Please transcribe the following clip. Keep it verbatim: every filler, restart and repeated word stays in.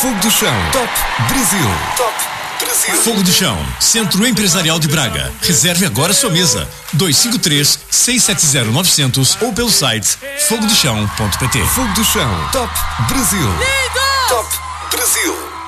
Fogo do Chão. Top Brasil. Top Brasil. Fogo do Chão, Centro Empresarial de Braga. Reserve agora sua mesa. dois cinco três, seis sete zero, nove zero zero ou pelo site fogo do chão ponto pt. Fogo do Chão. Top Brasil. Liga! Top Brasil.